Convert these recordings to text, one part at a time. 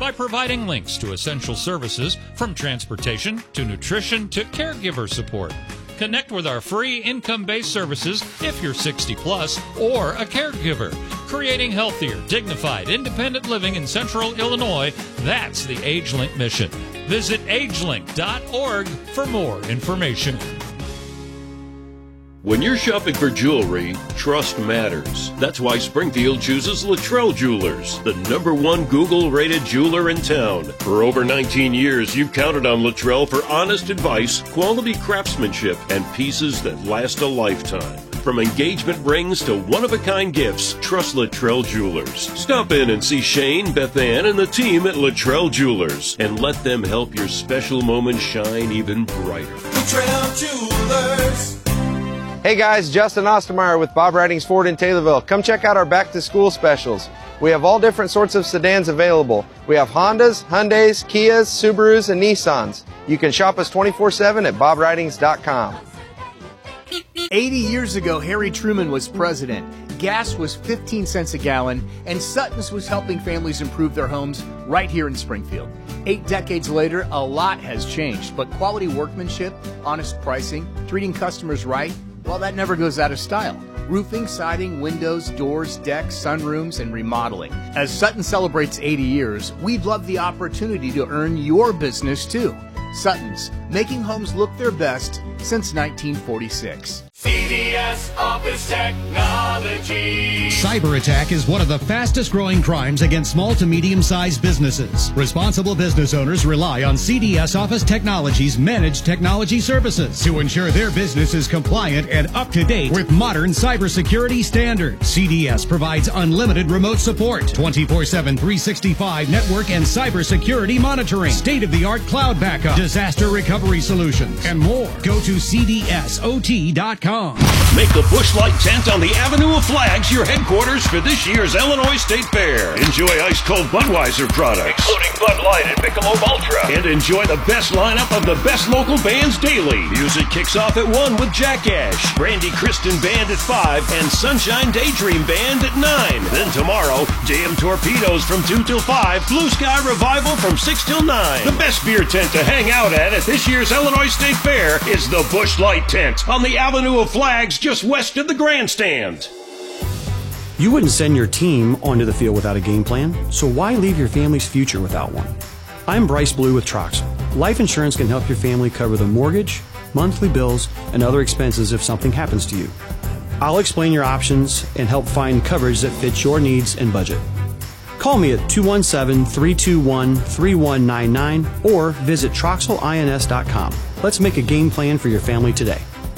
by providing links to essential services from transportation to nutrition to caregiver support. Connect with our free income-based services if you're 60 plus or a caregiver. Creating healthier, dignified, independent living in Central Illinois, that's the AgeLink mission. Visit agelink.org for more information. When you're shopping for jewelry, trust matters. That's why Springfield chooses Luttrell Jewelers, the #1 Google-rated jeweler in town. For over 19 years, you've counted on Luttrell for honest advice, quality craftsmanship, and pieces that last a lifetime. From engagement rings to one-of-a-kind gifts, trust Luttrell Jewelers. Stop in and see Shane, Beth Ann, and the team at Luttrell Jewelers, and let them help your special moments shine even brighter. Luttrell Jewelers. Hey guys, Justin Ostermeyer with Bob Ridings Ford in Taylorville. Come check out our back-to-school specials. We have all different sorts of sedans available. We have Hondas, Hyundais, Kias, Subarus, and Nissans. You can shop us 24/7 at bobridings.com. 80 years ago, Harry Truman was president. Gas was 15 cents a gallon, and Sutton's was helping families improve their homes right here in Springfield. 8 decades later, a lot has changed, but quality workmanship, honest pricing, treating customers right, well, that never goes out of style. Roofing, siding, windows, doors, decks, sunrooms, and remodeling. As Sutton celebrates 80 years, we'd love the opportunity to earn your business too. Sutton's, making homes look their best since 1946. CDS Office Technology. Cyber attack is one of the fastest growing crimes against small to medium-sized businesses. Responsible business owners rely on CDS Office Technology's managed technology services to ensure their business is compliant and up to date with modern cybersecurity standards. CDS provides unlimited remote support, 24/7, 365 network and cybersecurity monitoring, state-of-the-art cloud backup, disaster recovery solutions, and more. Go to cdsot.com. Make the Busch Light Tent on the Avenue of Flags your headquarters for this year's Illinois State Fair. Enjoy ice-cold Budweiser products, including Bud Light and Michelob Ultra. And enjoy the best lineup of the best local bands daily. Music kicks off at 1 with Jack Ash, Brandy Kristen Band at 5, and Sunshine Daydream Band at 9. Then tomorrow, JM Torpedoes from 2 till 5, Blue Sky Revival from 6 till 9. The best beer tent to hang out at this year's Illinois State Fair is the Busch Light Tent on the Avenue of Flags just west of the grandstand. You wouldn't send your team onto the field without a game plan, so why leave your family's future without one? I'm Bryce Blue with Troxel. Life insurance can help your family cover the mortgage, monthly bills, and other expenses if something happens to you. I'll explain your options and help find coverage that fits your needs and budget. Call me at 217-321-3199 or visit TroxelINS.com. Let's make a game plan for your family today.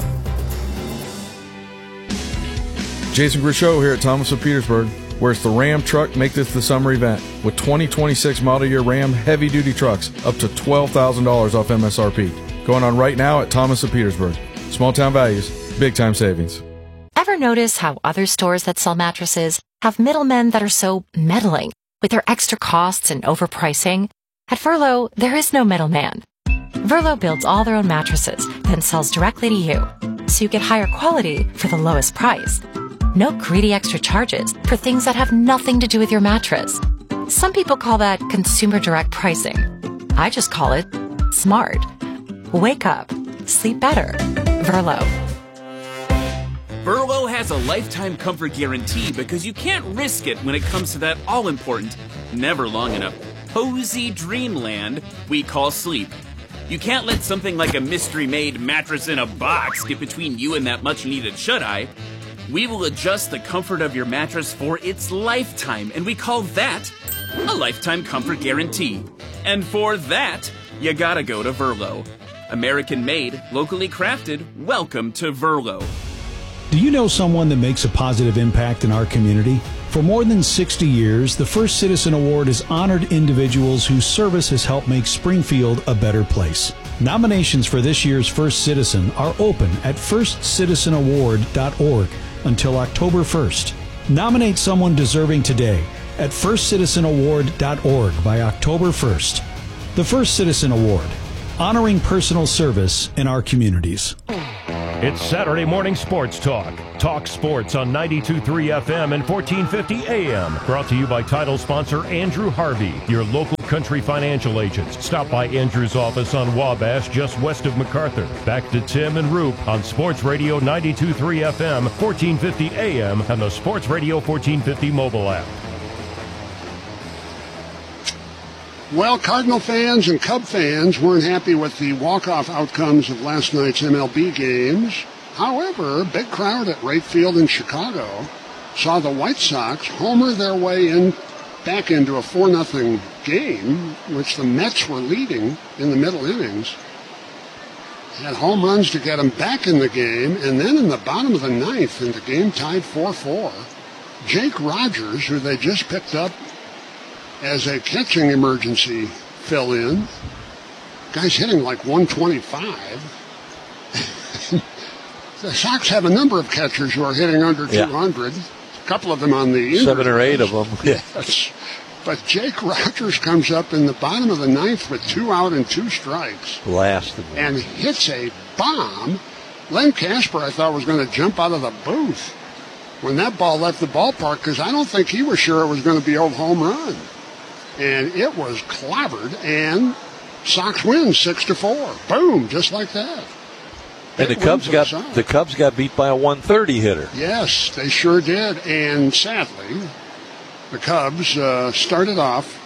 Jason Grishow here at Thomas of Petersburg, where it's the Ram Truck Make This the Summer event with 2026 model year Ram heavy-duty trucks up to $12,000 off MSRP. Going on right now at Thomas of Petersburg. Small town values, big time savings. Ever notice how other stores that sell mattresses have middlemen that are so meddling with their extra costs and overpricing? At Verlo, there is no middleman. Verlo builds all their own mattresses, then sells directly to you, so you get higher quality for the lowest price. No greedy extra charges for things that have nothing to do with your mattress. Some people call that consumer direct pricing. I just call it smart. Wake up. Sleep better. Verlo. Verlo has a lifetime comfort guarantee because you can't risk it when it comes to that all-important, never long enough, cozy dreamland we call sleep. You can't let something like a mystery-made mattress in a box get between you and that much-needed shut-eye. We will adjust the comfort of your mattress for its lifetime, and we call that a lifetime comfort guarantee. And for that, you gotta go to Verlo. American-made, locally crafted, welcome to Verlo. Do you know someone that makes a positive impact in our community? For more than 60 years, the First Citizen Award has honored individuals whose service has helped make Springfield a better place. Nominations for this year's First Citizen are open at firstcitizenaward.org until October 1st. Nominate someone deserving today at firstcitizenaward.org by October 1st. The First Citizen Award, honoring personal service in our communities. It's Saturday morning sports talk. Talk sports on 92.3 FM and 1450 AM. Brought to you by title sponsor Andrew Harvey, your local Country Financial Agents. Stop by Andrew's office on Wabash, just west of MacArthur. Back to Tim and Roop on Sports Radio 92.3 FM, 1450 AM, and the Sports Radio 1450 mobile app. Well, Cardinal fans and Cub fans weren't happy with the walk-off outcomes of last night's MLB games. However, a big crowd at Wright Field in Chicago saw the White Sox homer their way back into a 4-0 game, which the Mets were leading in the middle innings. Had home runs to get them back in the game, and then in the bottom of the ninth, and the game tied 4-4, Jake Rogers, who they just picked up as a catching emergency fill-in. Guy's hitting like 125. The Sox have a number of catchers who are hitting under 200. A couple of them on the 7 or 8 of them. Yes. But Jake Rogers comes up in the bottom of the ninth with 2 out and 2 strikes. Blasted. And hits a bomb. Len Casper, I thought, was going to jump out of the booth when that ball left the ballpark, because I don't think he was sure it was going to be a home run. And it was clobbered, and Sox win 6-4. Boom, just like that. And the Cubs got beat by a 130 hitter. Yes, they sure did. And sadly, the Cubs started off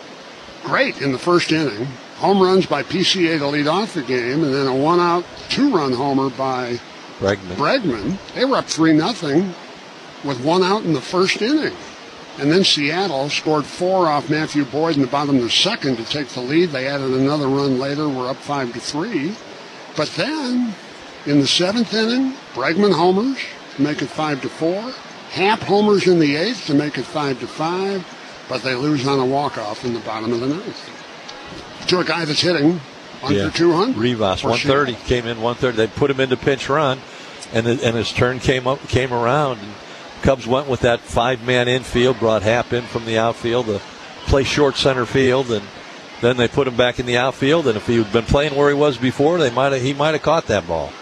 great in the first inning. Home runs by PCA to lead off the game, and then a 1-out, 2-run homer by Bregman. They were up 3-0 with 1 out in the first inning. And then Seattle scored 4 off Matthew Boyd in the bottom of the second to take the lead. They added another run later. We're up 5-3. But then, in the 7th inning, Bregman homers to make it 5-4. Happ homers in the 8th to make it 5-5. But they lose on a walk-off in the bottom of the 9th. To a guy that's hitting under 200. Rivas, 130, came in 130. They put him into pinch run, and his turn came around. And Cubs went with that 5-man infield, brought Happ in from the outfield to play short center field, and then they put him back in the outfield. And if he had been playing where he was before, he might have caught that ball.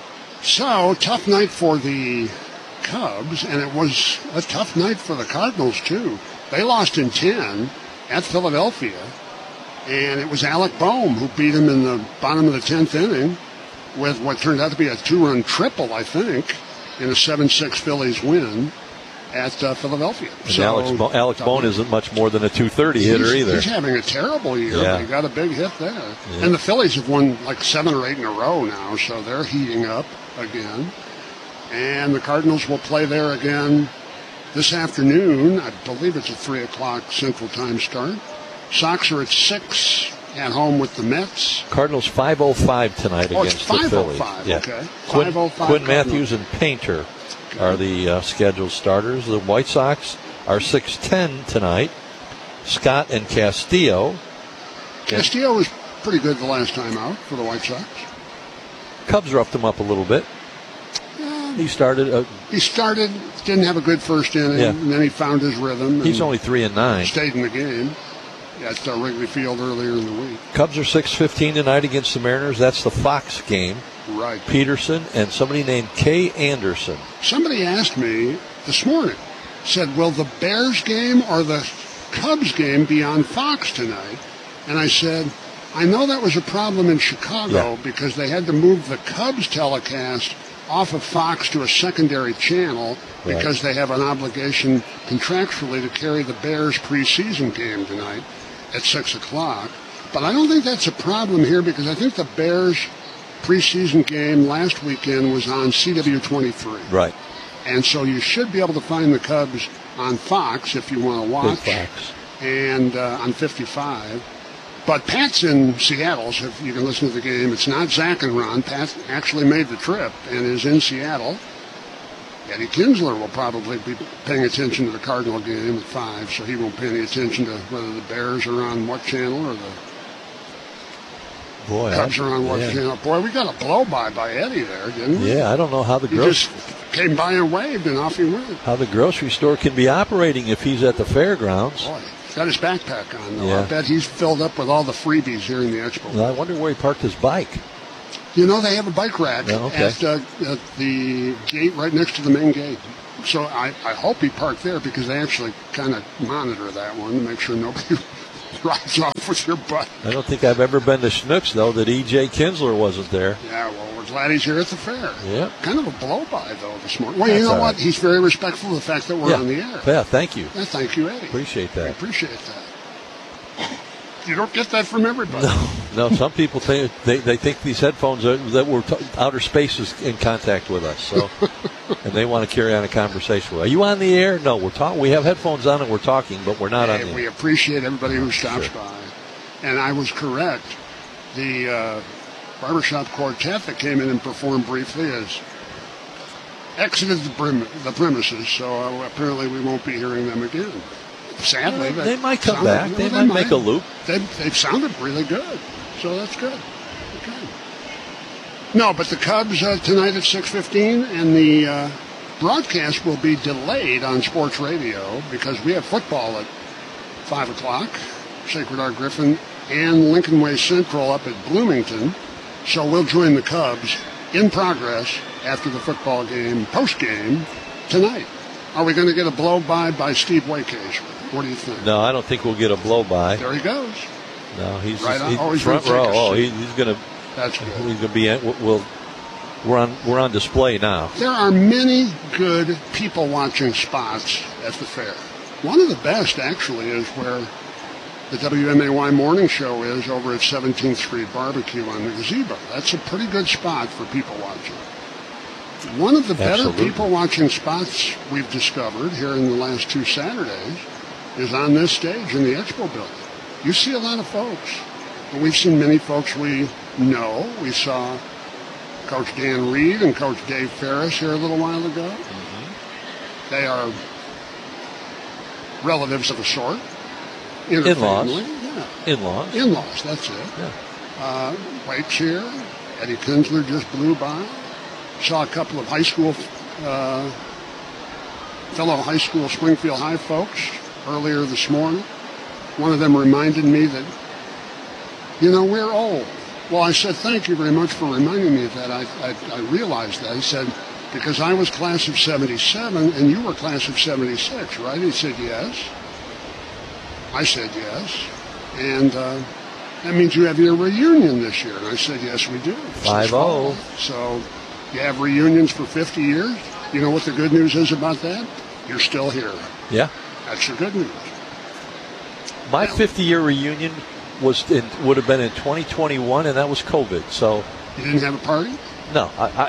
So, tough night for the Cubs, and it was a tough night for the Cardinals, too. They lost in 10 at Philadelphia, and it was Alec Boehm who beat him in the bottom of the 10th inning with what turned out to be a 2-run triple, I think, in a 7-6 Phillies win at Philadelphia. And so, Alex Boehm isn't much more than a 230 hitter either. He's having a terrible year. Yeah. They got a big hit there. Yeah. And the Phillies have won like 7 or 8 in a row now, so they're heating up again. And the Cardinals will play there again this afternoon. I believe it's a 3 o'clock Central Time start. Sox are at 6 at home with the Mets. Cardinals 5:05 tonight against the Phillies. Yeah. Okay. Quinn Matthews and Painter are the scheduled starters. The White Sox are 6:10 tonight. Scott and Castillo. Castillo was pretty good the last time out for the White Sox. Cubs roughed him up a little bit. He started, didn't have a good first inning, and then he found his rhythm. He's only 3-9. Stayed in the game at Wrigley Field earlier in the week. Cubs are 6:15 tonight against the Mariners. That's the Fox game. Right. Peterson and somebody named Kay Anderson. Somebody asked me this morning, said, will the Bears game or the Cubs game be on Fox tonight? And I said, I know that was a problem in Chicago because they had to move the Cubs telecast off of Fox to a secondary channel because they have an obligation contractually to carry the Bears preseason game tonight at 6 o'clock. But I don't think that's a problem here because I think the Bears preseason game last weekend was on CW23. Right. And so you should be able to find the Cubs on Fox if you want to watch. Big Fox. And on 55. But Pat's in Seattle, so if you can listen to the game. It's not Zach and Ron. Pat actually made the trip and is in Seattle. Eddie Kinsler will probably be paying attention to the Cardinal game at 5, so he won't pay any attention to whether the Bears are on what channel or the Cubs are on what channel. Boy, we got a blow-by Eddie there, didn't we? Yeah, I don't know how He just came by and waved, and off he went. How the grocery store can be operating if he's at the fairgrounds. Boy, he's got his backpack on, though. Yeah. I bet he's filled up with all the freebies here in the Expo. Well, I wonder where he parked his bike. You know, they have a bike rack at the gate right next to the main gate. So I hope he parked there because they actually kind of monitor that one to make sure nobody rides off with your butt. I don't think I've ever been to Schnucks, though, that E.J. Kinsler wasn't there. Yeah, well, we're glad he's here at the fair. Yeah. Kind of a blow-by, though, this morning. Well, you know what? He's very respectful of the fact that we're on the air. Yeah, thank you. Yeah, thank you, Eddie. Appreciate that. I appreciate that. You don't get that from everybody. No. Some people think they think these headphones that we're outer space is in contact with us, so and they want to carry on a conversation. Are you on the air? No, we're talking. We have headphones on and we're talking, but we're not on the air. We appreciate everybody who stops by, and I was correct. The barbershop quartet that came in and performed briefly has exited the premises, so apparently we won't be hearing them again. Sadly, but they might come back. They might make a loop. They've sounded really good, so that's good. Okay. No, but the Cubs tonight at 6:15, and the broadcast will be delayed on sports radio because we have football at 5 o'clock, Sacred Heart Griffin and Lincoln Way Central up at Bloomington. So we'll join the Cubs in progress after the football game, post-game, tonight. Are we going to get a blow-by Steve Waycase? What do you think? No, I don't think we'll get a blow-by. There he goes. No, he's right on. He's front row. Oh, he's going to. That's good. He's going to be. We're on display now. There are many good people watching spots at the fair. One of the best, actually, is where the WMAY morning show is over at 17th Street Barbecue on the gazebo. That's a pretty good spot for people watching. One of the better people watching spots we've discovered here in the last 2 Saturdays is on this stage in the Expo building. You see a lot of folks. And we've seen many folks we know. We saw Coach Dan Reed and Coach Dave Ferris here a little while ago. Mm-hmm. They are relatives of a sort. In-laws. Yeah. In-laws. In-laws, that's it. Yeah. Wake's here. Eddie Kinsler just blew by. Saw a couple of fellow high school Springfield High folks earlier this morning. One of them reminded me that, we're old. Well, I said, thank you very much for reminding me of that. I realized that. He said, because I was class of 77 and you were class of 76, right? He said, yes. I said, yes. And that means you have your reunion this year. And I said, yes, we do. 5-0. So you have reunions for 50 years. You know what the good news is about that? You're still here. Yeah. That's the good news. My 50-year reunion would have been in 2021, and that was COVID. So you didn't have a party? No,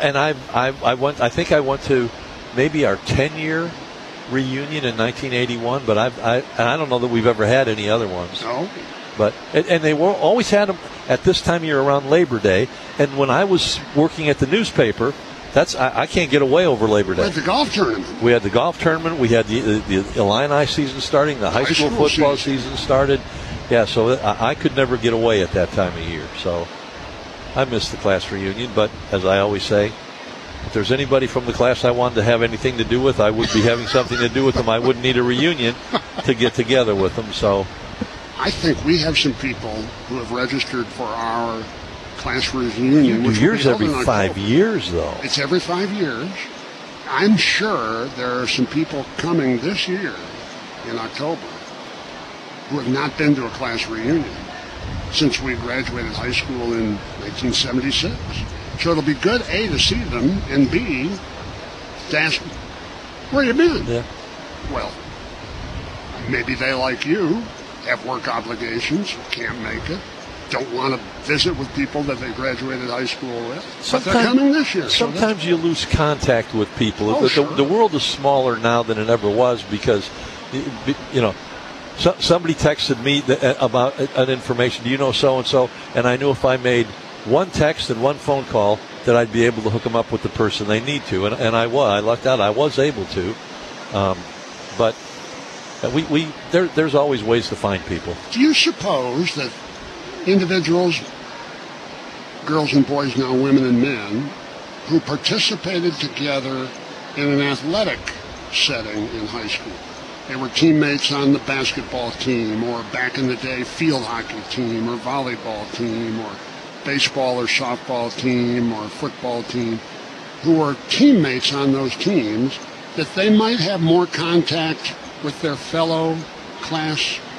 I went. I think I went to maybe our 10-year reunion in 1981, but I don't know that we've ever had any other ones. No. But and they always had them at this time of year around Labor Day, and when I was working at the newspaper. I can't get away over Labor Day. We had the golf tournament. We had the golf tournament. We had the Illini season starting. The high school football season started. Yeah, so I could never get away at that time of year. So I missed the class reunion. But as I always say, if there's anybody from the class I wanted to have anything to do with, I would be having something to do with them. I wouldn't need a reunion to get together with them. So I think we have some people who have registered for our class reunion. You do yours every 5 years, though. It's every 5 years. I'm sure there are some people coming this year in October who have not been to a class reunion since we graduated high school in 1976. So it'll be good, A, to see them, and B, to ask, where you been? Yeah. Well, maybe they, like you, have work obligations, can't make it. Don't want to visit with people that they graduated high school with. But they're coming this year. Sometimes you lose contact with people. The world is smaller now than it ever was because, somebody texted me about an information. Do you know so-and-so? And I knew if I made one text and one phone call that I'd be able to hook them up with the person they need to. And I was. I lucked out. I was able to. But there's always ways to find people. Do you suppose that individuals, girls and boys now, women and men, who participated together in an athletic setting in high school. They were teammates on the basketball team, or back in the day, field hockey team, or volleyball team, or baseball or softball team, or football team, who were teammates on those teams, that they might have more contact with their fellow class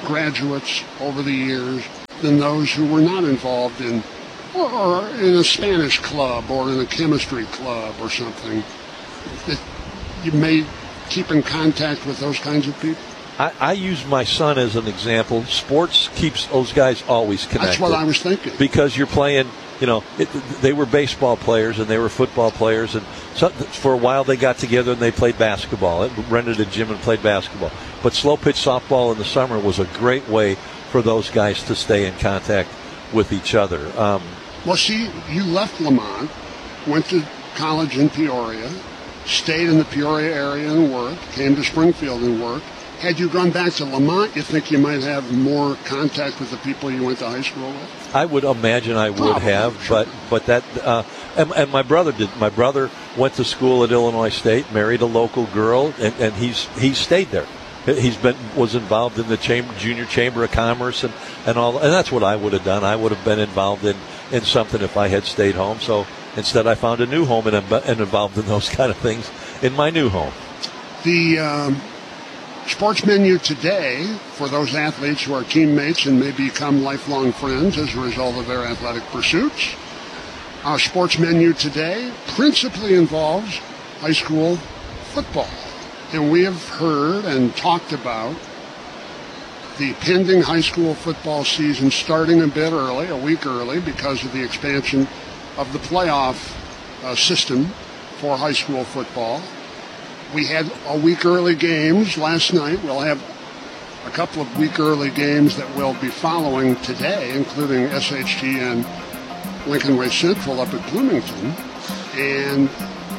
graduates over the years than those who were not involved in or in a Spanish club or in a chemistry club or something. That you may keep in contact with those kinds of people? I use my son as an example. Sports keeps those guys always connected. That's what I was thinking. Because you're playing, they were baseball players and they were football players, and for a while they got together and they played basketball. Rented a gym and played basketball. But slow pitch softball in the summer was a great way for those guys to stay in contact with each other. Well, see, you left Lamont, went to college in Peoria, stayed in the Peoria area and worked, came to Springfield and worked. Had you gone back to Lamont, you think you might have more contact with the people you went to high school with? I would imagine I would have, sure. but that and my brother did. My brother went to school at Illinois State, married a local girl, and he's stayed there. Was involved in the junior chamber of commerce and all, and that's what I would have done. I would have been involved in something if I had stayed home. So instead, I found a new home and involved in those kind of things in my new home. The sports menu today for those athletes who are teammates and may become lifelong friends as a result of their athletic pursuits. Our sports menu today principally involves high school football. And we have heard and talked about the pending high school football season starting a bit early, a week early, because of the expansion of the playoff system for high school football. We had a week early games last night. We'll have a couple of week early games that we'll be following today, including SHT and Lincoln Way Central up at Bloomington. And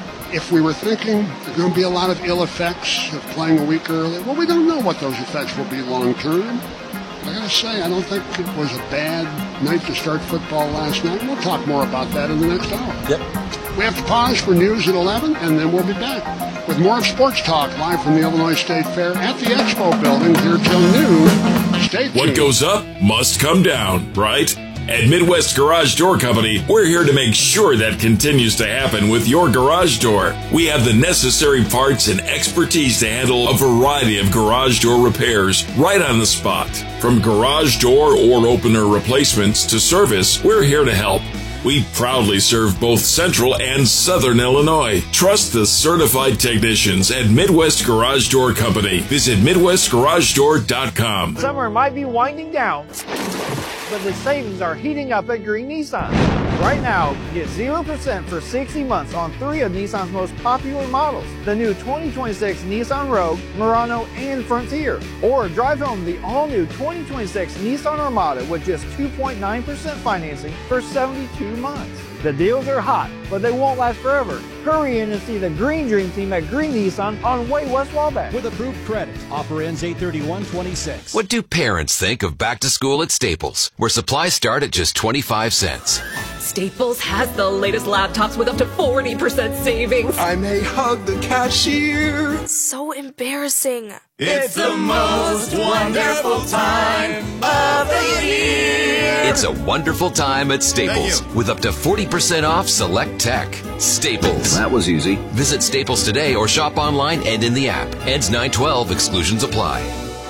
if we were thinking there's going to be a lot of ill effects of playing a week early, well, we don't know what those effects will be long term. I got to say, I don't think it was a bad night to start football last night. We'll talk more about that in the next hour. Yep. We have to pause for news at 11, and then we'll be back with more of Sports Talk live from the Illinois State Fair at the Expo Building here till noon. Stay tuned. What goes up must come down, right? At Midwest Garage Door Company, we're here to make sure that continues to happen with your garage door. We have the necessary parts and expertise to handle a variety of garage door repairs right on the spot. From garage door or opener replacements to service, we're here to help. We proudly serve both Central and Southern Illinois. Trust the certified technicians at Midwest Garage Door Company. Visit MidwestGarageDoor.com. Summer might be winding down, but the savings are heating up at Green Nissan. Right now, get 0% for 60 months on 3 of Nissan's most popular models. The new 2026 Nissan Rogue, Murano, and Frontier. Or drive home the all-new 2026 Nissan Armada with just 2.9% financing for 72 months. The deals are hot, but they won't last forever. Hurry in and see the Green Dream Team at Green Nissan on Way West Wabash. With approved credit. Offer ends 8/31/26. What do parents think of back to school at Staples, where supplies start at just 25 cents? Staples has the latest laptops with up to 40% savings. I may hug the cashier. It's so embarrassing. It's the most wonderful time of the year. It's a wonderful time at Staples with up to 40% off select tech. Staples. That was easy. Visit Staples today or shop online and in the app. Ends 9/12. Exclusions apply.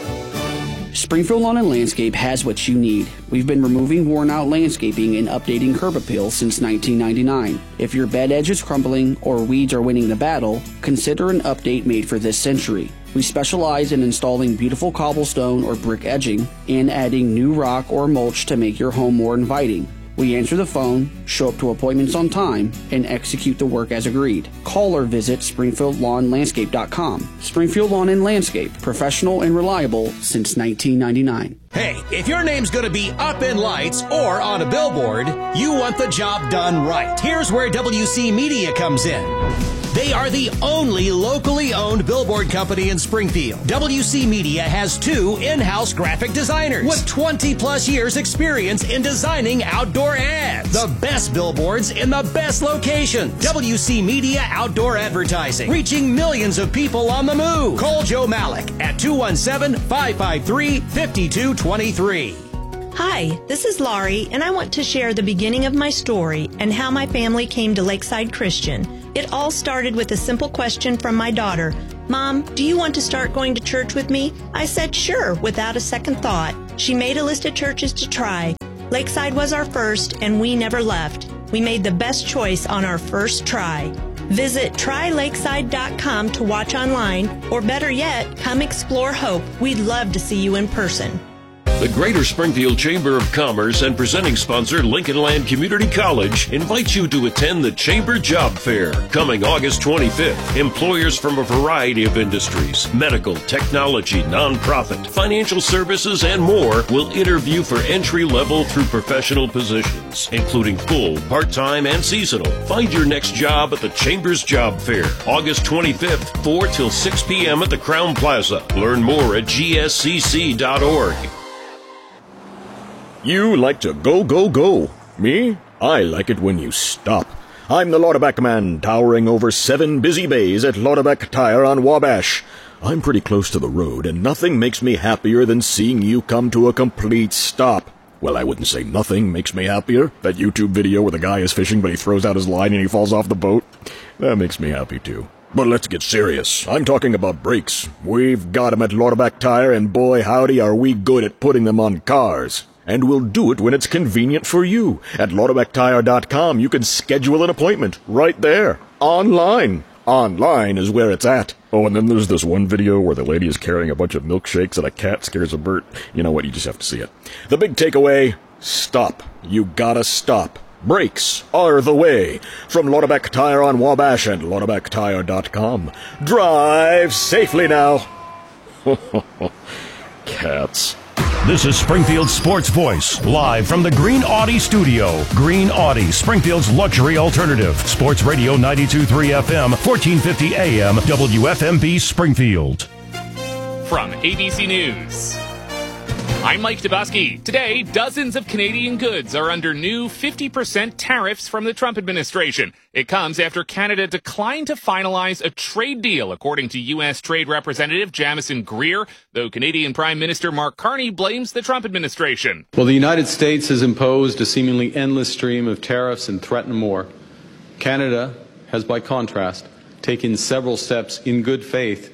Springfield Lawn and Landscape has what you need. We've been removing worn-out landscaping and updating curb appeal since 1999. If your bed edge is crumbling or weeds are winning the battle, consider an update made for this century. We specialize in installing beautiful cobblestone or brick edging and adding new rock or mulch to make your home more inviting. We answer the phone, show up to appointments on time, and execute the work as agreed. Call or visit SpringfieldLawnLandscape.com. Springfield Lawn and Landscape, professional and reliable since 1999. Hey, if your name's going to be up in lights or on a billboard, you want the job done right. Here's where WC Media comes in. They are the only locally owned billboard company in Springfield. WC Media has 2 in-house graphic designers with 20 plus years experience in designing outdoor ads. The best billboards in the best locations. WC Media Outdoor Advertising, reaching millions of people on the move. Call Joe Malik at 217-553-5223. Hi, this is Laurie, and I want to share the beginning of my story and how my family came to Lakeside Christian. It all started with a simple question from my daughter: "Mom, do you want to start going to church with me?" I said sure, without a second thought. She made a list of churches to try. Lakeside was our first, and we never left. We made the best choice on our first try. Visit trylakeside.com to watch online, or better yet, come explore Hope. We'd love to see you in person. The Greater Springfield Chamber of Commerce and presenting sponsor Lincoln Land Community College invites you to attend the Chamber Job Fair coming August 25th. Employers from a variety of industries, medical, technology, nonprofit, financial services, and more will interview for entry-level through professional positions, including full, part-time, and seasonal. Find your next job at the Chamber's Job Fair, August 25th, 4 till 6 p.m. at the Crown Plaza. Learn more at gscc.org. You like to go, go, go. Me? I like it when you stop. I'm the Lauterback Man, towering over 7 busy bays at Lauterback Tire on Wabash. I'm pretty close to the road, and nothing makes me happier than seeing you come to a complete stop. Well, I wouldn't say nothing makes me happier. That YouTube video where the guy is fishing, but he throws out his line and he falls off the boat. That makes me happy, too. But let's get serious. I'm talking about brakes. We've got 'em at Lauterback Tire, and boy, howdy, are we good at putting them on cars. And we'll do it when it's convenient for you. At LauterbackTire.com, you can schedule an appointment right there, online. Online is where it's at. Oh, and then there's this one video where the lady is carrying a bunch of milkshakes and a cat scares a bird. You know what? You just have to see it. The big takeaway, stop. You gotta stop. Brakes are the way. From Lauterback Tire on Wabash and LauterbackTire.com. Drive safely now. Cats. This is Springfield's Sports Voice, live from the Green Audi studio. Green Audi, Springfield's luxury alternative. Sports Radio 92.3 FM, 1450 AM, WFMB Springfield. From ABC News, I'm Mike Dabowski. Today, dozens of Canadian goods are under new 50% tariffs from the Trump administration. It comes after Canada declined to finalize a trade deal, according to U.S. Trade Representative Jamieson Greer, though Canadian Prime Minister Mark Carney blames the Trump administration. Well, the United States has imposed a seemingly endless stream of tariffs and threatened more. Canada has, by contrast, taken several steps in good faith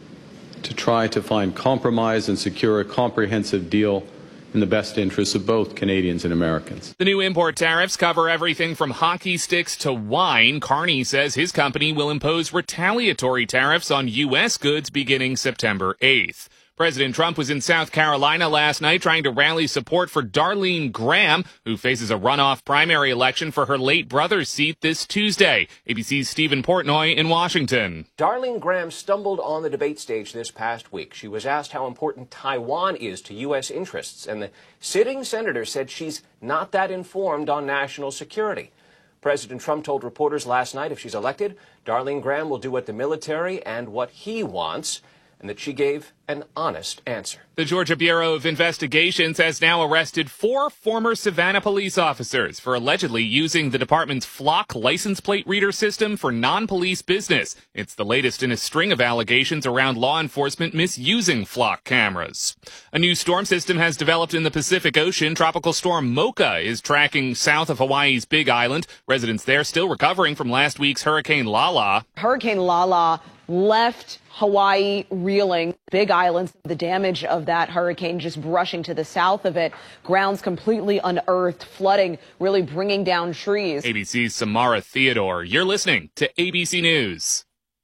to try to find compromise and secure a comprehensive deal in the best interests of both Canadians and Americans. The new import tariffs cover everything from hockey sticks to wine. Carney says his company will impose retaliatory tariffs on U.S. goods beginning September 8th. President Trump was in South Carolina last night trying to rally support for Darlene Graham, who faces a runoff primary election for her late brother's seat this Tuesday. ABC's Stephen Portnoy in Washington. Darlene Graham stumbled on the debate stage this past week. She was asked how important Taiwan is to U.S. interests, and the sitting senator said she's not that informed on national security. President Trump told reporters last night if she's elected, Darlene Graham will do what the military and what he wants, and that she gave an honest answer. The Georgia Bureau of Investigations has now arrested 4 former Savannah police officers for allegedly using the department's Flock license plate reader system for non-police business. It's the latest in a string of allegations around law enforcement misusing Flock cameras. A new storm system has developed in the Pacific Ocean. Tropical storm Mocha is tracking south of Hawaii's Big Island. Residents there still recovering from last week's Hurricane Lala. Hurricane Lala left Hawaii reeling. Big Island, the damage of that hurricane just brushing to the south of it. Grounds completely unearthed, flooding, really bringing down trees. ABC's Samara Theodore. You're listening to ABC News.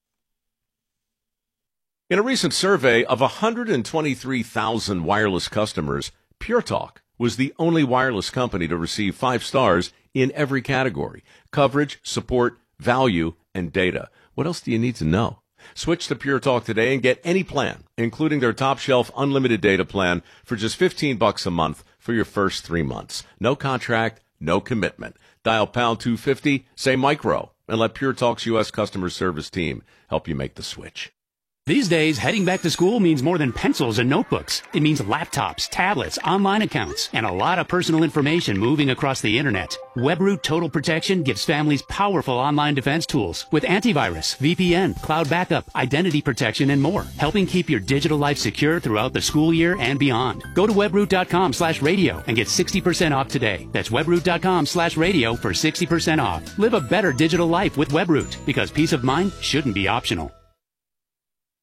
In a recent survey of 123,000 wireless customers, Pure Talk was the only wireless company to receive 5 stars in every category: coverage, support, value, and data. What else do you need to know? Switch to Pure Talk today and get any plan, including their top shelf unlimited data plan, for just $15 a month for your first 3 months. No contract, no commitment. Dial pound 250, say micro, and let Pure Talk's U.S. customer service team help you make the switch. These days, heading back to school means more than pencils and notebooks. It means laptops, tablets, online accounts, and a lot of personal information moving across the internet. WebRoot Total Protection gives families powerful online defense tools with antivirus, VPN, cloud backup, identity protection, and more, helping keep your digital life secure throughout the school year and beyond. Go to webroot.com/radio and get 60% off today. That's webroot.com/radio for 60% off. Live a better digital life with WebRoot, because peace of mind shouldn't be optional.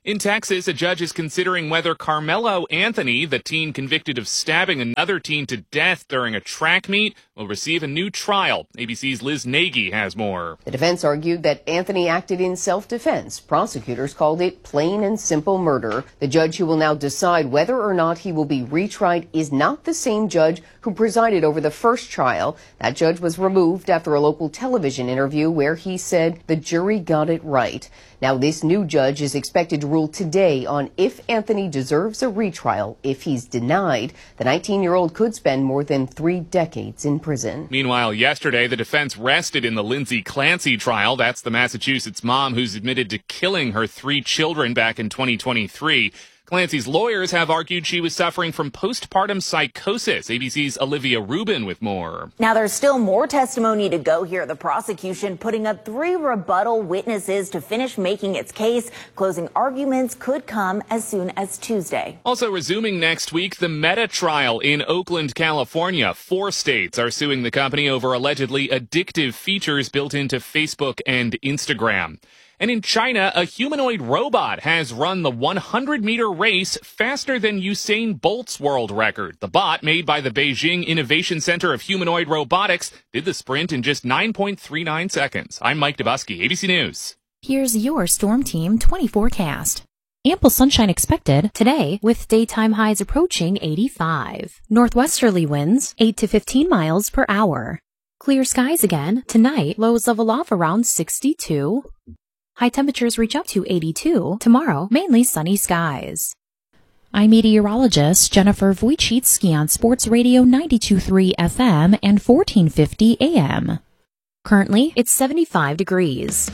In Texas, a judge is considering whether Carmelo Anthony, the teen convicted of stabbing another teen to death during a track meet, will receive a new trial. ABC's Liz Nagy has more. The defense argued that Anthony acted in self-defense. Prosecutors called it plain and simple murder. The judge who will now decide whether or not he will be retried is not the same judge who presided over the first trial. That judge was removed after a local television interview where he said the jury got it right. Now, this new judge is expected to rule today on if Anthony deserves a retrial. If he's denied, the 19-year-old could spend more than 3 decades in prison. Meanwhile, yesterday, the defense rested in the Lindsay Clancy trial. That's the Massachusetts mom who's admitted to killing her 3 children back in 2023. Clancy's lawyers have argued she was suffering from postpartum psychosis. ABC's Olivia Rubin with more. Now, there's still more testimony to go here. The prosecution putting up 3 rebuttal witnesses to finish making its case. Closing arguments could come as soon as Tuesday. Also resuming next week, the Meta trial in Oakland, California. 4 states are suing the company over allegedly addictive features built into Facebook and Instagram. And in China, a humanoid robot has run the 100-meter race faster than Usain Bolt's world record. The bot, made by the Beijing Innovation Center of Humanoid Robotics, did the sprint in just 9.39 seconds. I'm Mike Dubusky, ABC News. Here's your Storm Team 20 forecast. Ample sunshine expected today with daytime highs approaching 85. Northwesterly winds 8 to 15 miles per hour. Clear skies again tonight, lows level off around 62. High temperatures reach up to 82. Tomorrow, mainly sunny skies. I'm meteorologist Jennifer Wojcicki on Sports Radio 92.3 FM and 1450 AM. Currently, it's 75 degrees.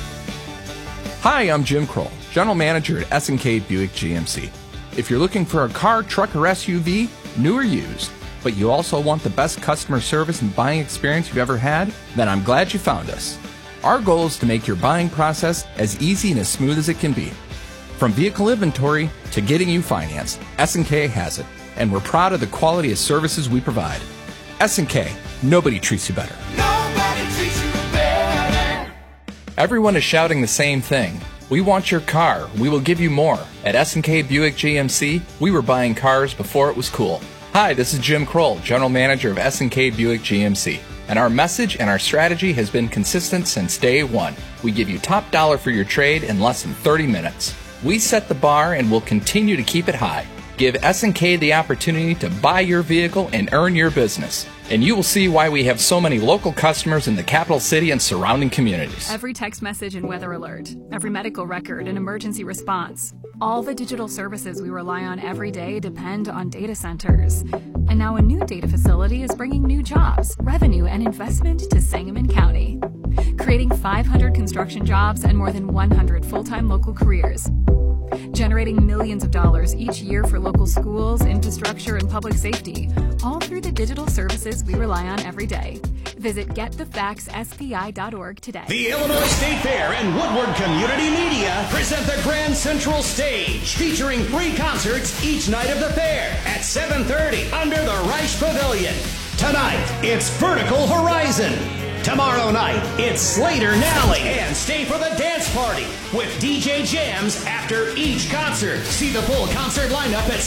Hi, I'm Jim Kroll, General Manager at S&K Buick GMC. If you're looking for a car, truck, or SUV, new or used, but you also want the best customer service and buying experience you've ever had, then I'm glad you found us. Our goal is to make your buying process as easy and as smooth as it can be. From vehicle inventory to getting you financed, S&K has it, and we're proud of the quality of services we provide. S&K, nobody treats you better. Nobody treats you better. Everyone is shouting the same thing. We want your car. We will give you more. At S&K Buick GMC, we were buying cars before it was cool. Hi, this is Jim Kroll, General Manager of S&K Buick GMC. And our message and our strategy has been consistent since day one. We give you top dollar for your trade in less than 30 minutes. We set the bar and will continue to keep it high. Give S&K the opportunity to buy your vehicle and earn your business. And you will see why we have so many local customers in the capital city and surrounding communities. Every text message and weather alert, every medical record and emergency response. All the digital services we rely on every day depend on data centers. And now a new data facility is bringing new jobs, revenue, and investment to Sangamon County, creating 500 construction jobs and more than 100 full-time local careers, generating millions of dollars each year for local schools, infrastructure, and public safety, all through the digital services we rely on every day. Visit getthefactsspi.org today. The Illinois State Fair and Woodward Community Media present the Grand Central Stage, featuring 3 concerts each night of the fair at 7:30 under the Reich Pavilion. Tonight, it's Vertical Horizon. Tomorrow night, it's Slater Nally, and stay for the dance party with DJ Jams after each concert. See the full concert lineup at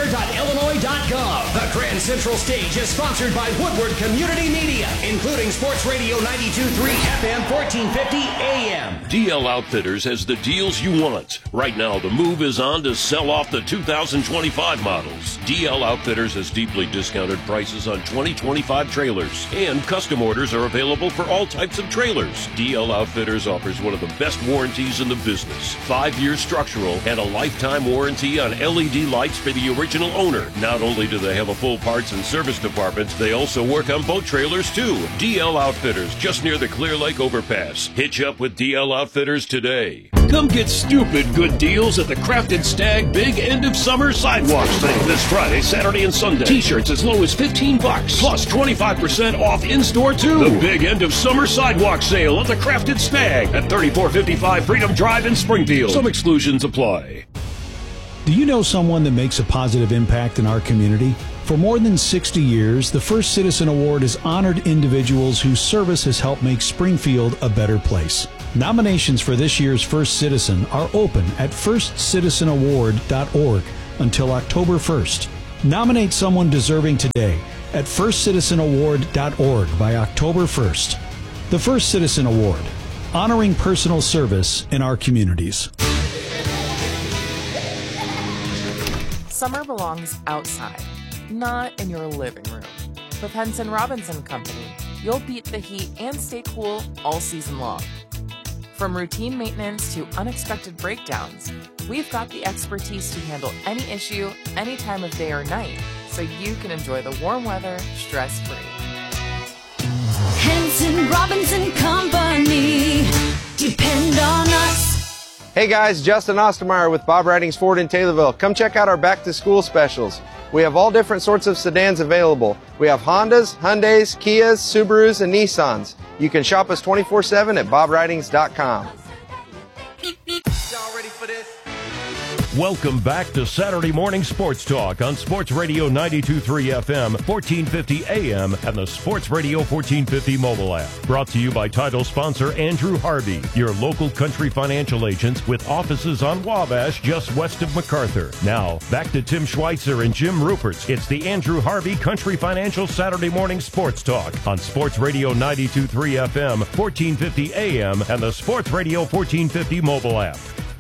statefair.illinois.gov. The Grand Central Stage is sponsored by Woodward Community Media, including Sports Radio 92.3 FM 1450 AM. DL Outfitters has the deals you want. Right now, the move is on to sell off the 2025 models. DL Outfitters has deeply discounted prices on 2025 trailers, and custom orders are available for all types of trailers. DL Outfitters offers one of the best warranties in the business. 5-year structural and a lifetime warranty on LED lights for the original owner. Not only do they have a full parts and service department, they also work on boat trailers too. DL Outfitters, just near the Clear Lake overpass. Hitch up with DL Outfitters today. Come get stupid good deals at the Crafted Stag Big End of Summer Sidewalk Sale this Friday, Saturday, and Sunday. T-shirts as low as $15, plus 25% off in-store too. The Big End of Summer Sidewalk Sale at the Crafted Stag at 3455 Freedom Drive in Springfield. Some exclusions apply. Do you know someone that makes a positive impact in our community? For more than 60 years, the First Citizen Award has honored individuals whose service has helped make Springfield a better place. Nominations for this year's First Citizen are open at firstcitizenaward.org until October 1st. Nominate someone deserving today at firstcitizenaward.org by October 1st. The First Citizen Award, honoring personal service in our communities. Summer belongs outside, not in your living room. With Henson Robinson Company, you'll beat the heat and stay cool all season long. From routine maintenance to unexpected breakdowns, we've got the expertise to handle any issue, any time of day or night, so you can enjoy the warm weather stress-free. Henson Robinson Company. Depend on us. Hey guys, Justin Ostermeyer with Bob Ridings Ford in Taylorville. Come check out our back-to-school specials. We have all different sorts of sedans available. We have Hondas, Hyundais, Kias, Subarus, and Nissans. You can shop us 24/7 at bobridings.com. Y'all ready for this? Welcome back to Saturday Morning Sports Talk on Sports Radio 92.3 FM, 1450 AM, and the Sports Radio 1450 mobile app. Brought to you by title sponsor Andrew Harvey, your local country financial agents with offices on Wabash just west of MacArthur. Now, back to Tim Schweitzer and Jim Rupert. It's the Andrew Harvey Country Financial Saturday Morning Sports Talk on Sports Radio 92.3 FM, 1450 AM, and the Sports Radio 1450 mobile app.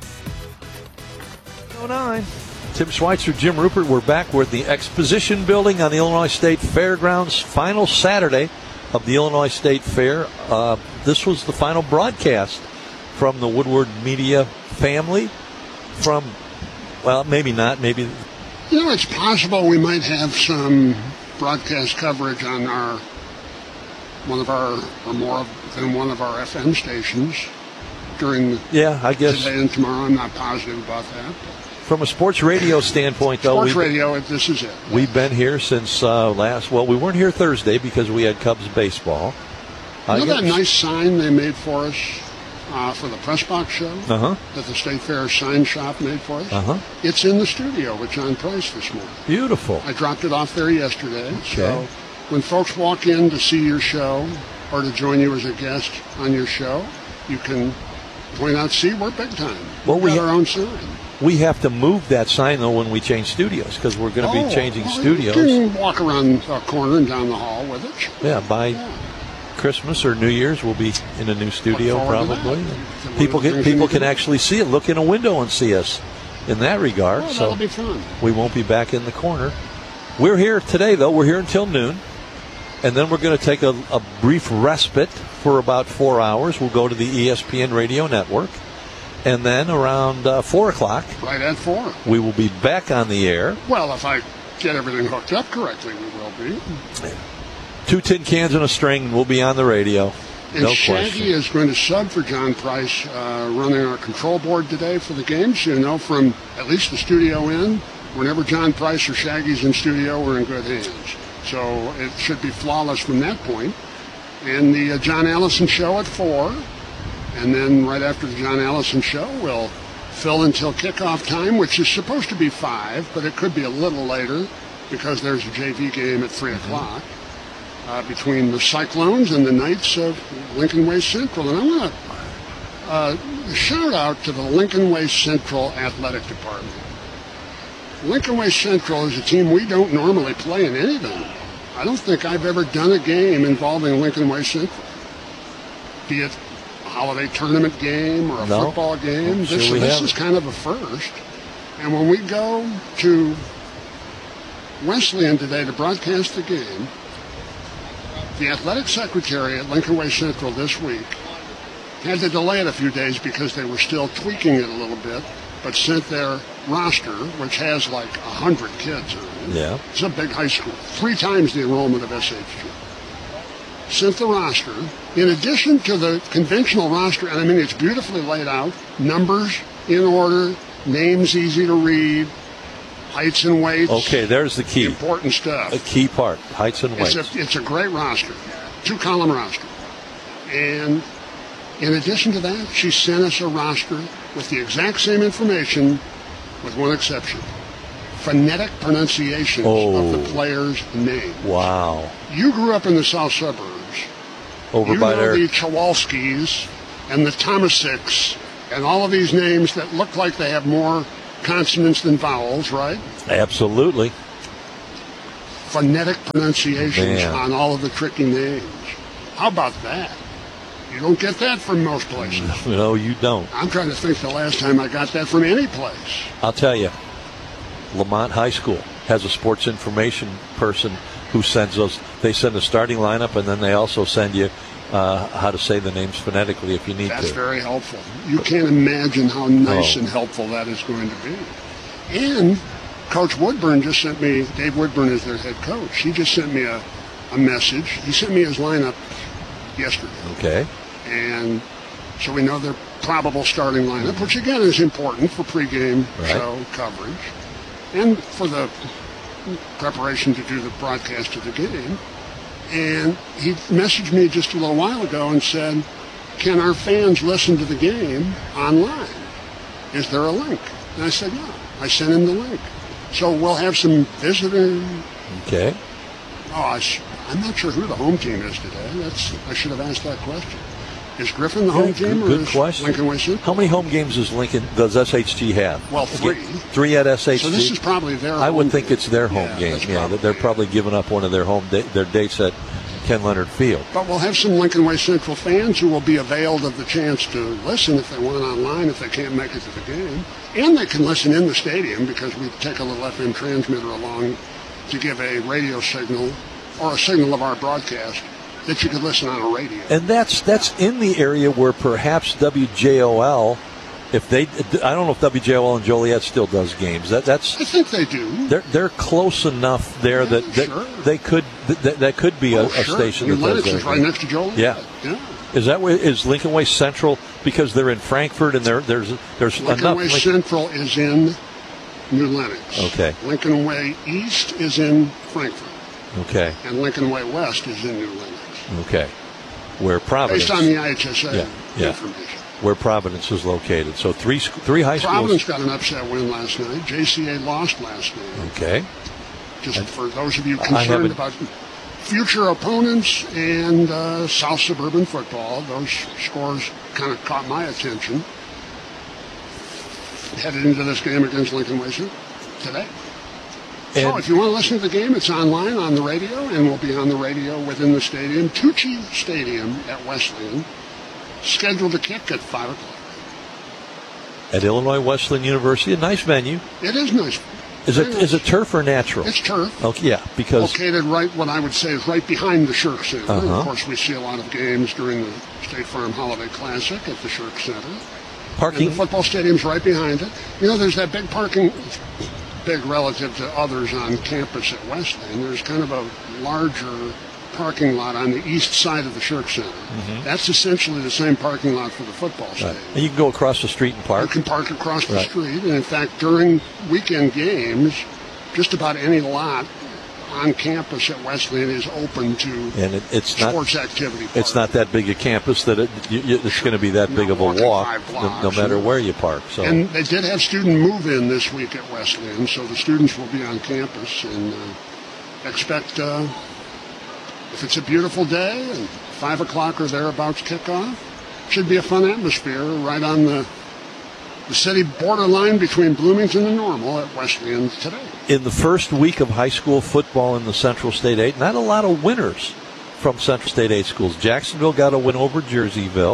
Tim Schweitzer, Jim Rupert. We're back. We're at the Exposition Building on the Illinois State Fairgrounds. Final Saturday of the Illinois State Fair. This was the final broadcast from the Woodward Media family. From, well, maybe not. Maybe. You know, it's possible we might have some broadcast coverage on one of our FM stations during today and tomorrow. I'm not positive about that. From a sports radio standpoint, though, this is it. We've been here since we weren't here Thursday because we had Cubs baseball. You know that nice sign they made for us for the press box show that the State Fair sign shop made for us? It's in the studio with John Price this morning. Beautiful. I dropped it off there yesterday. Okay. So when folks walk in to see your show or to join you as a guest on your show, you can point out, see, we're big time. We've got our own sign. We have to move that sign, though, when we change studios, because we're going to be changing studios. You can walk around the corner and down the hall with it. Yeah, by Christmas or New Year's, we'll be in a new studio, probably. People can actually see it, look in a window and see us in that regard. So that'll be fun. We won't be back in the corner. We're here today, though. We're here until noon. And then we're going to take a brief respite for about 4 hours. We'll go to the ESPN radio network. And then around 4 o'clock. Right at 4. We will be back on the air. Well, if I get everything hooked up correctly, we will be. 2 tin cans and a string, and we'll be on the radio. And no Shaggy question. is going to sub for John Price, running our control board today for the game. So, you know, from at least the studio in, whenever John Price or Shaggy's in studio, we're in good hands. So it should be flawless from that point. And the John Allison show at 4. And then right after the John Allison show, we'll fill until kickoff time, which is supposed to be 5, but it could be a little later because there's a JV game at 3 o'clock between the Cyclones and the Knights of Lincoln Way Central. And I want to shout out to the Lincoln Way Central Athletic Department. Lincoln Way Central is a team we don't normally play in anything. I don't think I've ever done a game involving Lincoln Way Central, be it holiday tournament game or a football game. This is kind of a first. And when we go to Wesleyan today to broadcast the game, the athletic secretary at Lincoln Way Central this week had to delay it a few days because they were still tweaking it a little bit, but sent their roster, which has like 100 kids on it. Yeah. It's a big high school, 3 times the enrollment of SHG. Sent the roster, in addition to the conventional roster, and I mean it's beautifully laid out, numbers in order, names easy to read, heights and weights. Okay, there's the key. Important stuff. A key part, heights and weights. It's a great roster, 2-column roster. And in addition to that, she sent us a roster with the exact same information, with one exception. Phonetic pronunciations of the players' name. Wow. You grew up in the south suburbs. Over you by know there. the Chawalskis and the Thomasics and all of these names that look like they have more consonants than vowels, right? Absolutely. Phonetic pronunciations on all of the tricky names. How about that? You don't get that from most places. No, you don't. I'm trying to think the last time I got that from any place. I'll tell you, Lamont High School has a sports information person who sends those. They send a starting lineup, and then they also send you how to say the names phonetically if you need That's to. very helpful. You can't imagine how nice and helpful that is going to be. And Coach Woodburn just sent me, Dave Woodburn is their head coach, he just sent me a message. He sent me his lineup yesterday. Okay. And so we know their probable starting lineup, which again is important for pregame show coverage and for the preparation to do the broadcast of the game. And he messaged me just a little while ago and said, can our fans listen to the game online? Is there a link? And I said, yeah. I sent him the link. So we'll have some visitors. Okay. Oh, I'm not sure who the home team is today. I should have asked that question. Is Griffin the home team, or good is question. Lincoln Way Central? How many home games does SHG have? Well, 3. 3 at SHG. So this is probably their I home would think game. it's their home game. Yeah, they're probably giving up one of their their dates at Ken Leonard Field. But we'll have some Lincoln Way Central fans who will be availed of the chance to listen if they want online, if they can't make it to the game. And they can listen in the stadium because we take a little FM transmitter along to give a radio signal or a signal of our broadcast that you could listen on a radio. And that's in the area where perhaps WJOL, I don't know if WJOL in Joliet still does games. I think they do. They're close enough there that they could that could be a station New that does Lenox that. is right next to Joliet. Yeah. Is that where is Lincoln Way Central because they're in Frankfort and there's Lincoln enough. Way Central is in New Lenox. Okay. Lincoln Way East is in Frankfort. Okay. And Lincoln Way West is in New Lenox. Okay. Where Providence. Based on the IHSA information. Where Providence is located. So three high schools. Providence got an upset win last night. JCA lost last night. Okay. Just for those of you concerned about future opponents and South Suburban football, those scores kind of caught my attention. Headed into this game against Lincoln Way today. So if you want to listen to the game, it's online on the radio, and we'll be on the radio within the stadium. Tucci Stadium at Wesleyan, scheduled to kick at 5 o'clock. At Illinois Wesleyan University, a nice venue. It is nice. Is it turf or natural? It's turf. Okay, yeah, because located what I would say is right behind the Shirk Center. Uh-huh. Of course, we see a lot of games during the State Farm Holiday Classic at the Shirk Center. Parking. And the football stadium's right behind it. You know, there's that big relative to others on campus at Wesleyan. There's kind of a larger parking lot on the east side of the Shirk Center. Mm-hmm. That's essentially the same parking lot for the football stadium. And you can go across the street and park. You can park across the street. And in fact, during weekend games, just about any lot on campus at Wesleyan is open to it's not sports activity. It's not that big a campus that it's going to be that big of a walk, no matter where you park. So. And they did have student move-in this week at Wesleyan, so the students will be on campus and expect, if it's a beautiful day and 5 o'clock or thereabouts kickoff, should be a fun atmosphere right on the city borderline between Bloomington and Normal at Wesleyan today. In the first week of high school football in the Central State 8, not a lot of winners from Central State 8 schools. Jacksonville got a win over Jerseyville.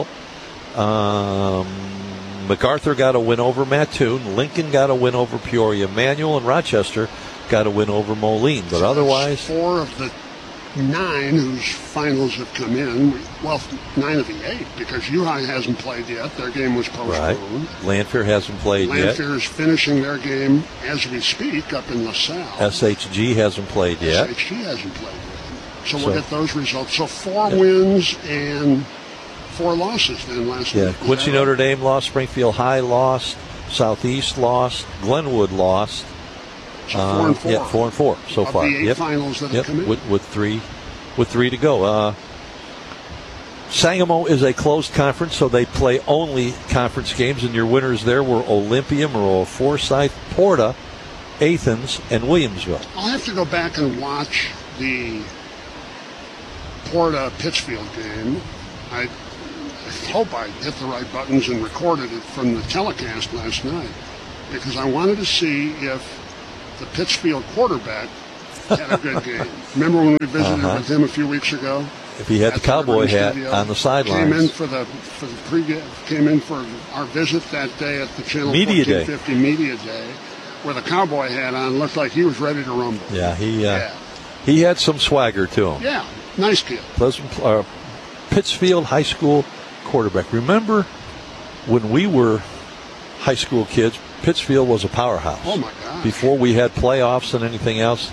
MacArthur got a win over Mattoon. Lincoln got a win over Peoria. Manual and Rochester got a win over Moline. But otherwise, 4 of the 9 whose finals have come in, well, 9 of the 8, because UHI hasn't played yet. Their game was postponed. Right. Lanphier hasn't played yet. Lanphier is finishing their game as we speak up in LaSalle. SHG hasn't played yet. SHG hasn't played yet. So we'll get those results. So 4 wins and 4 losses then last night. Quincy Notre Dame lost. Springfield High lost. Southeast lost. Glenwood lost. So 4 and 4. Yeah, 4 and 4 so of far. The 8 finals that have come in. With three to go. Sangamo is a closed conference, so they play only conference games, and your winners there were Olympia, Maroa, Forsyth, Porta, Athens, and Williamsville. I'll have to go back and watch the Porta Pittsfield game. I hope I hit the right buttons and recorded it from the telecast last night, because I wanted to see if the Pittsfield quarterback had a good game. Remember when we visited with him a few weeks ago? If he had the cowboy hat on the sidelines. Came in for the pregame. Came in for our visit that day at the Channel Media 1450 Day. Media Day, with a cowboy hat on. Looked like he was ready to rumble. Yeah, he had some swagger to him. Yeah, nice kid. Pittsfield High School quarterback. Remember when we were high school kids, Pittsfield was a powerhouse. Oh my God! Before we had playoffs and anything else.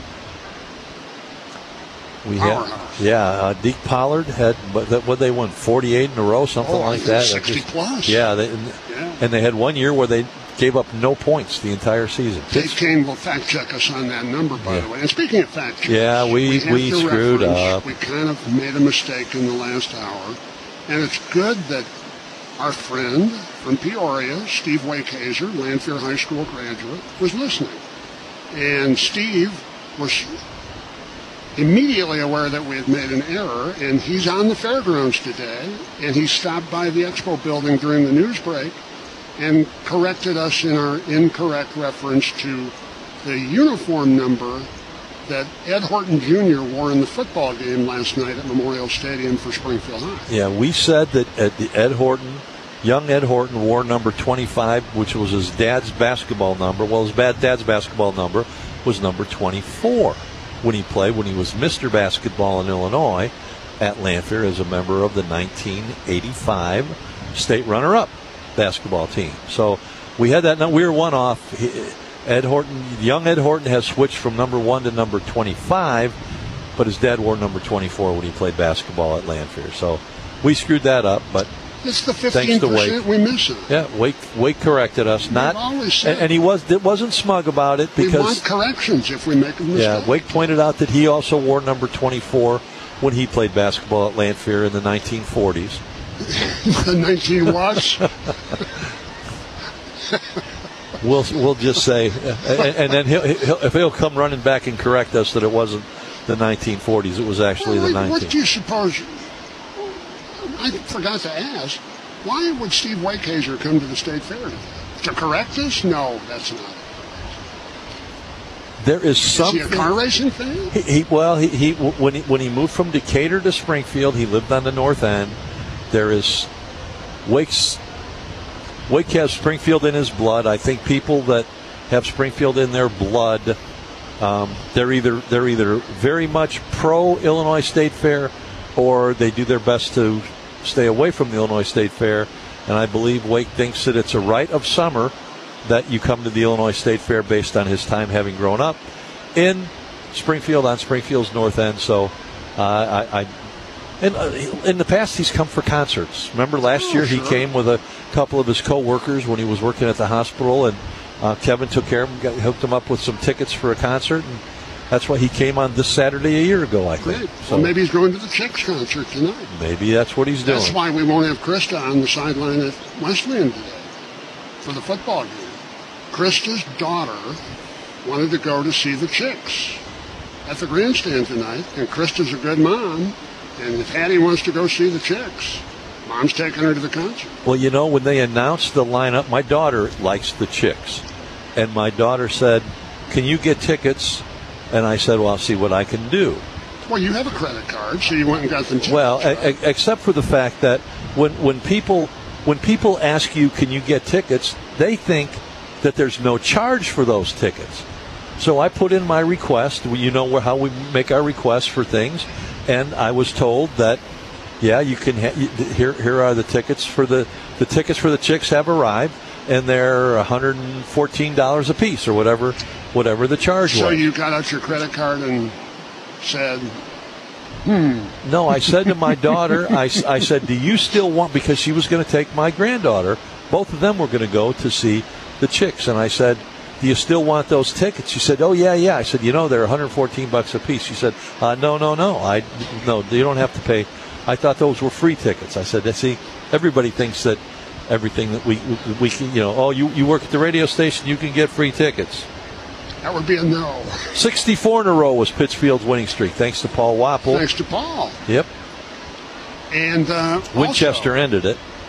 Deke Pollard had, what they won, 48 in a row, something like that. 60 plus. Yeah, and they had 1 year where they gave up no points the entire season. Dave Kane will fact check us on that number, by the way. And speaking of fact checks, we screwed up. We kind of made a mistake in the last hour, and it's good that our friend from Peoria, Steve Wakehazer, Lanphier High School graduate, was listening. And Steve was immediately aware that we had made an error, and he's on the fairgrounds today, and he stopped by the expo building during the news break and corrected us in our incorrect reference to the uniform number that Ed Horton Jr. wore in the football game last night at Memorial Stadium for Springfield High. Yeah, we said that young Ed Horton wore number 25, which was his dad's basketball number. Well, his dad's basketball number was number 24. When he was Mr. Basketball in Illinois at Lanphier as a member of the 1985 state runner-up basketball team. So we had that. We were one off. Young Ed Horton has switched from number 1 to number 25, but his dad wore number 24 when he played basketball at Lanphier. So we screwed that up, but it's the 15% thanks to Wake. We miss it. Yeah, Wake corrected us. And he wasn't smug about it because we want corrections if we make a mistake. Yeah, Wake pointed out that he also wore number 24 when he played basketball at Lanphier in the 1940s. The 19 watts. We'll just say, and then he'll come running back and correct us that it wasn't the 1940s. It was actually the 19. What do you suppose? I forgot to ask, why would Steve Wakehazer come to the State Fair today? To correct us? No, that's not. There is something. Is he a car racing fan? When he moved from Decatur to Springfield, he lived on the north end. There is Wake has Springfield in his blood. I think people that have Springfield in their blood, they're either very much pro Illinois State Fair, or they do their best to stay away from the Illinois State Fair. And I believe Wake thinks that it's a rite of summer that you come to the Illinois State Fair based on his time having grown up in Springfield, on Springfield's north end. So in the past, he's come for concerts. Remember last year he came with a couple of his co-workers when he was working at the hospital, and Kevin took care of him, hooked him up with some tickets for a concert, and that's why he came on this Saturday a year ago, I think. Great. So maybe he's going to the Chicks concert tonight. Maybe that's what he's doing. That's why we won't have Krista on the sideline at Wesleyan today for the football game. Krista's daughter wanted to go to see the Chicks at the grandstand tonight, and Krista's a good mom, and if Hattie wants to go see the Chicks, Mom's taking her to the concert. Well, when they announced the lineup, my daughter likes the Chicks, and my daughter said, "Can you get tickets?" And I said, "Well, I'll see what I can do." Well, you have a credit card, so you went and got them tickets. Well, except for the fact that when people ask you, "Can you get tickets?" they think that there's no charge for those tickets. So I put in my request. You know how we make our requests for things, and I was told that, yeah, you can. Here are the tickets for the tickets for the Chicks have arrived, and they're $114 a piece or whatever the charge was. So you got out your credit card and said, No, I said to my daughter, I said, "Do you still want?" Because she was going to take my granddaughter. Both of them were going to go to see the Chicks, and I said, "Do you still want those tickets?" She said, "Oh yeah." I said, "They're $114 a piece." She said, No, you don't have to pay. I thought those were free tickets. I said, "See, everybody thinks that everything that we can, you work at the radio station, you can get free tickets." That would be a no. 64 in a row was Pittsfield's winning streak, thanks to Paul Wapple. Thanks to Paul. Yep. And Winchester ended it.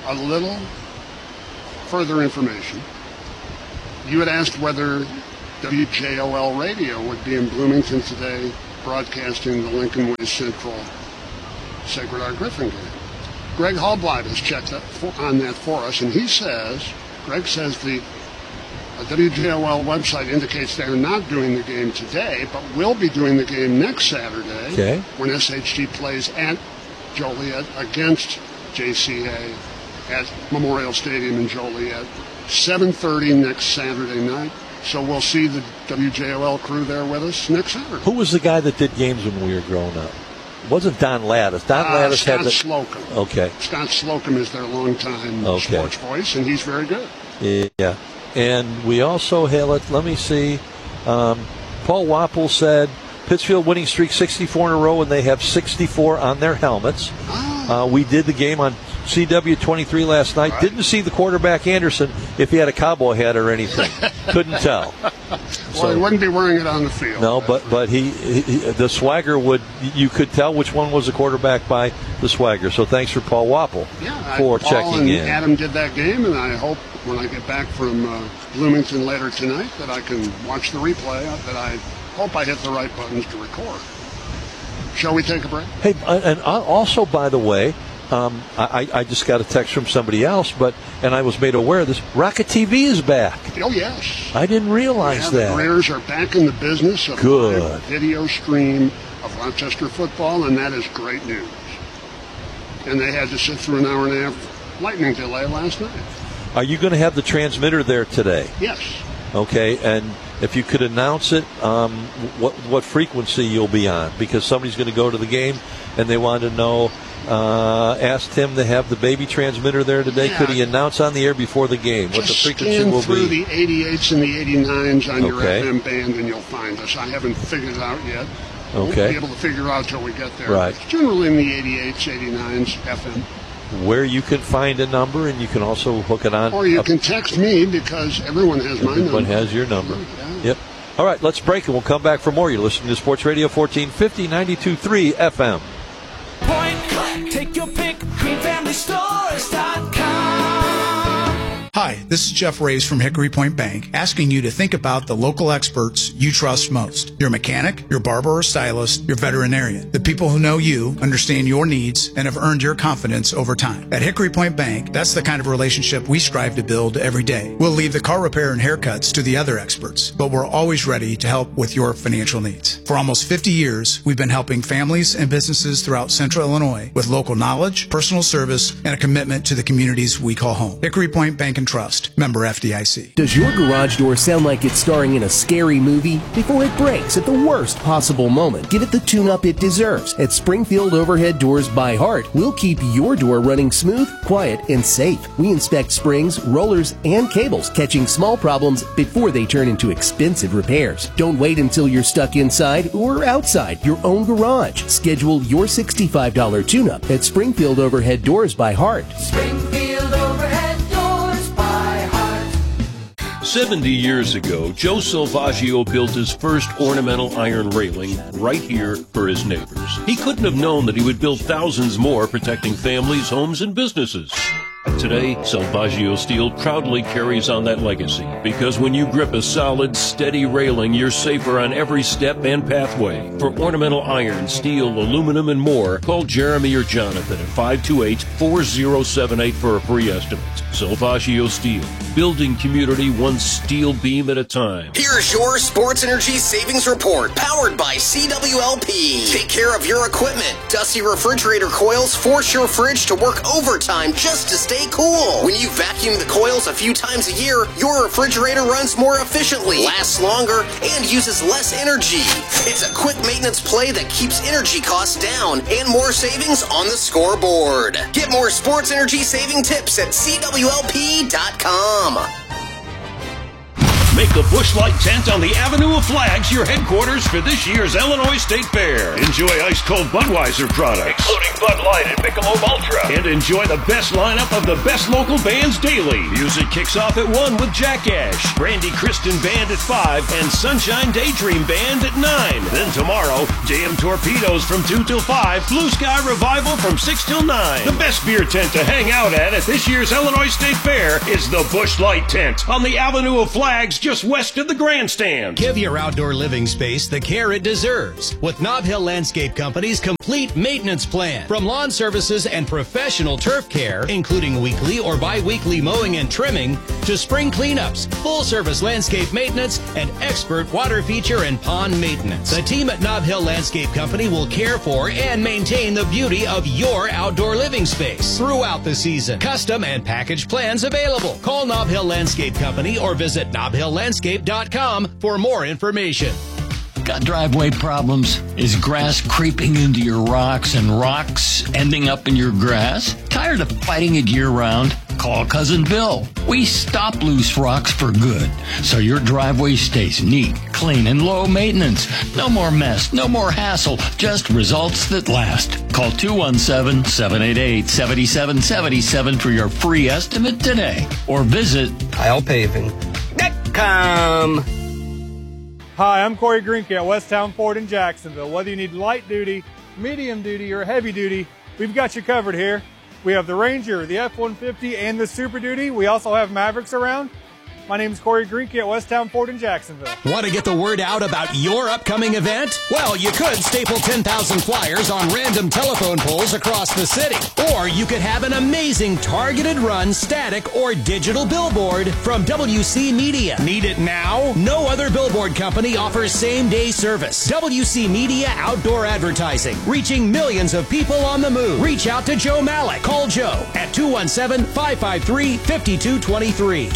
a little further information. You had asked whether WJOL Radio would be in Bloomington today broadcasting the Lincoln Way Central Sacred Heart Griffin game. Greg Hallblad has checked on that for us, and Greg says the WJOL website indicates they're not doing the game today, but will be doing the game next Saturday when SHG plays at Joliet against JCA at Memorial Stadium in Joliet, 7:30 next Saturday night. So we'll see the WJOL crew there with us next Saturday. Who was the guy that did games when we were growing up? It wasn't Don Lattis. Don Lattis Scott had the... Slocum. Okay. Scott Slocum is their longtime sports voice, and he's very good. Yeah. And we also had, let me see, Paul Wapple said Pittsfield winning streak 64 in a row, and they have 64 on their helmets. We did the game on CW23 last night. Didn't see the quarterback Anderson if he had a cowboy hat or anything. Couldn't tell. Well, he wouldn't be wearing it on the field. No, but he the swagger you could tell which one was the quarterback by the swagger. So thanks for Paul Wapple for checking in. Adam did that game, and I hope when I get back from Bloomington later tonight that I can watch the replay, that I hope I hit the right buttons to record. Shall we take a break? Hey, and also, by the way, I just got a text from somebody else, and I was made aware of this. Rocket TV is back. Oh, yes. I didn't realize that. The Bears are back in the business of live video stream of Rochester football, and that is great news. And they had to sit through an hour and a half lightning delay last night. Are you going to have the transmitter there today? Yes. Okay, and if you could announce it, what frequency you'll be on, because somebody's going to go to the game and they want to know. Asked him to have the baby transmitter there today. Could he announce on the air before the game what the frequency will be? Just scan through the 88s and the 89s on your FM band and you'll find us. I haven't figured it out yet. Won't be able to figure out till we get there. Right. It's generally in the 88s, 89s FM. Where you can find a number, and you can also hook it on. Or you can text me, because everyone has my number. Everyone has your number. Yep. All right, let's break, and we'll come back for more. You're listening to Sports Radio 1450, 92.3 FM. Point, take your pick, greenfamilystores.com. Hi, this is Jeff Reyes from Hickory Point Bank, asking you to think about the local experts you trust most. Your mechanic, your barber or stylist, your veterinarian. The people who know you, understand your needs, and have earned your confidence over time. At Hickory Point Bank, that's the kind of relationship we strive to build every day. We'll leave the car repair and haircuts to the other experts, but we're always ready to help with your financial needs. For almost 50 years, we've been helping families and businesses throughout Central Illinois with local knowledge, personal service, and a commitment to the communities we call home. Hickory Point Bank and Trust, member FDIC. Does your garage door sound like it's starring in a scary movie? Before it breaks at the worst possible moment, give it the tune-up it deserves. At Springfield Overhead Doors by Heart, we'll keep your door running smooth, quiet, and safe. We inspect springs, rollers, and cables, catching small problems before they turn into expensive repairs. Don't wait until you're stuck inside or outside your own garage. Schedule your $65 tune-up at Springfield Overhead Doors by Heart. Springfield Overhead Doors by Heart. 70 years ago, Joe Salvaggio built his first ornamental iron railing right here for his neighbors. He couldn't have known that he would build thousands more, protecting families, homes, and businesses. Today, Salvaggio Steel proudly carries on that legacy, because when you grip a solid, steady railing, you're safer on every step and pathway. For ornamental iron, steel, aluminum, and more, call Jeremy or Jonathan at 528-4078 for a free estimate. Salvaggio Steel, building community one steel beam at a time. Here's your Sports Energy Savings Report, powered by CWLP. Take care of your equipment. Dusty refrigerator coils force your fridge to work overtime just to stay cool. When you vacuum the coils a few times a year, your refrigerator runs more efficiently, lasts longer, and uses less energy. It's a quick maintenance play that keeps energy costs down and more savings on the scoreboard. Get more sports energy saving tips at CWLP.com. Make the Busch Light tent on the Avenue of Flags your headquarters for this year's Illinois State Fair. Enjoy ice-cold Budweiser products, including Bud Light and Michelob Ultra. And enjoy the best lineup of the best local bands daily. Music kicks off at 1 with Jack Ash, Brandy Kristen Band at 5, and Sunshine Daydream Band at 9. Then tomorrow, Jam Torpedoes from 2 till 5, Blue Sky Revival from 6 till 9. The best beer tent to hang out at this year's Illinois State Fair is the Busch Light tent on the Avenue of Flags just west of the grandstand. Give your outdoor living space the care it deserves with Nob Hill Landscape Company's complete maintenance plan. From lawn services and professional turf care, including weekly or bi-weekly mowing and trimming, to spring cleanups, full-service landscape maintenance, and expert water feature and pond maintenance. The team at Nob Hill Landscape Company will care for and maintain the beauty of your outdoor living space throughout the season. Custom and package plans available. Call Nob Hill Landscape Company or visit nobhilllandscape.com for more information. Got driveway problems? Is grass creeping into your rocks and rocks ending up in your grass? Tired of fighting it year-round? Call Cousin Bill. We stop loose rocks for good, so your driveway stays neat, clean, and low maintenance. No more mess, no more hassle, just results that last. Call 217-788-7777 for your free estimate today, or visit KylePaving.com. Hi, I'm Corey Greenke at Westtown Ford in Jacksonville. Whether you need light duty, medium duty, or heavy duty, we've got you covered here. We have the Ranger, the F-150, and the Super Duty. We also have Mavericks around. My name is Corey Greenke at Westtown Ford in Jacksonville. Want to get the word out about your upcoming event? Well, you could staple 10,000 flyers on random telephone poles across the city. Or you could have an amazing targeted run, static, or digital billboard from WC Media. Need it now? No other billboard company offers same-day service. WC Media Outdoor Advertising, reaching millions of people on the move. Reach out to Joe Malik. Call Joe at 217-553-5223.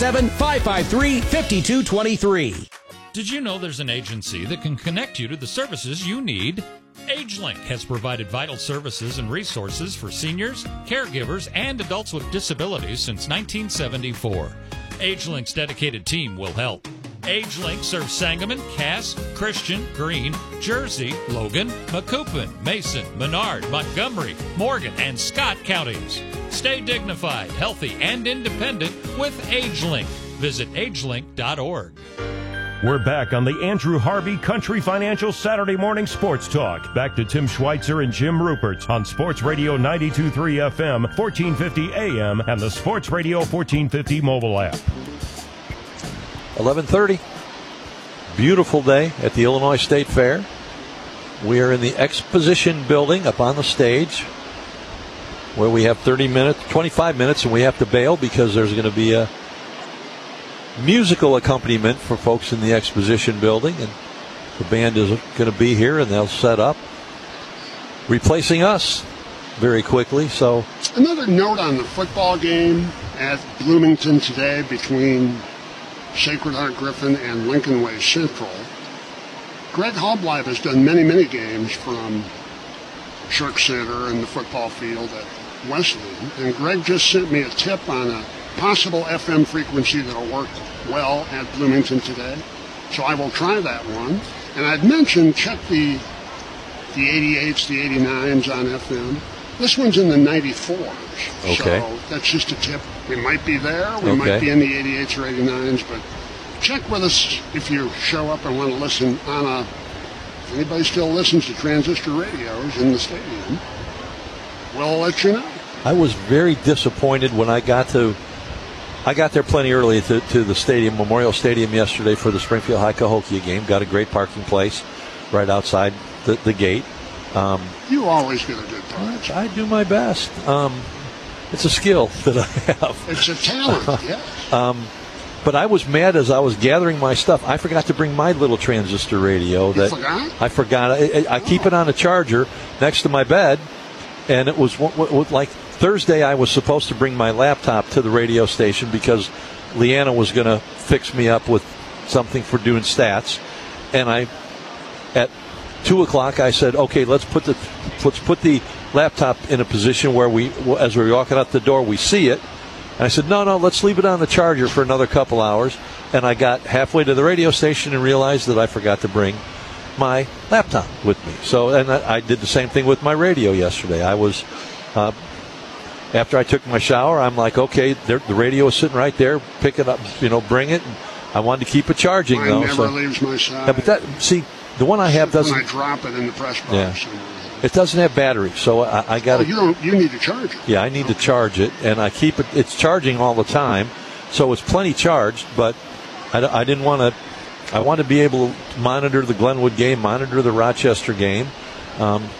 217-553-5223. Did you know there's an agency that can connect you to the services you need? AgeLink has provided vital services and resources for seniors, caregivers, and adults with disabilities since 1974. AgeLink's dedicated team will help. AgeLink serves Sangamon, Cass, Christian, Greene, Jersey, Logan, Macoupin, Mason, Menard, Montgomery, Morgan, and Scott counties. Stay dignified, healthy, and independent with AgeLink. Visit agelink.org. We're back on the Andrew Harvey Country Financial Saturday Morning Sports Talk. Back to Tim Schweitzer and Jim Rupert on Sports Radio 92.3 FM, 1450 AM, and the Sports Radio 1450 mobile app. 11:30. Beautiful day at the Illinois State Fair. We are in the exposition building up on the stage where we have 25 minutes, and we have to bail because there's going to be a musical accompaniment for folks in the exposition building, and the band is going to be here and they'll set up, replacing us very quickly. So another note on the football game at Bloomington today between Sacred Heart Griffin and Lincoln Way Central. Greg Halbleib has done many games from Shirk Center and the football field at Wesleyan, and Greg just sent me a tip on a possible FM frequency that'll work well at Bloomington today. So I will try that one. And I'd mentioned check the 88s, the 89s on FM. This one's in the 94s. Okay. So that's just a tip. We might be there. We might be in the 88s or 89s, but check with us if you show up and want to listen on if anybody still listens to transistor radios in the stadium, we'll let you know. I was very disappointed when I got there plenty early to the stadium, Memorial Stadium, yesterday for the Springfield High Cahokia game. Got a great parking place right outside the gate. You always get a good park. I do my best. It's a skill that I have. It's a talent, yes. But I was mad as I was gathering my stuff. I forgot to bring my little transistor radio. You forgot? I forgot. I keep it on a charger next to my bed, and it was like Thursday I was supposed to bring my laptop to the radio station because Leanna was going to fix me up with something for doing stats, and at 2 o'clock I said, okay, let's put the laptop in a position where as we're walking out the door we see it, And I said, no, let's leave it on the charger for another couple hours. And I got halfway to the radio station and realized that I forgot to bring my laptop with me. So, and I did the same thing with my radio yesterday. I was, after I took my shower, I'm like, okay, the radio is sitting right there. Pick it up, bring it. I wanted to keep it charging, Mine though. never leaves my side. Yeah, but the one I have doesn't. When I drop it in the press box. Yeah. It doesn't have battery, so I got to. You need to charge it. Yeah, I need to charge it, and I keep it. It's charging all the time, so it's plenty charged. But I didn't want to. I want to be able to monitor the Glenwood game, monitor the Rochester game.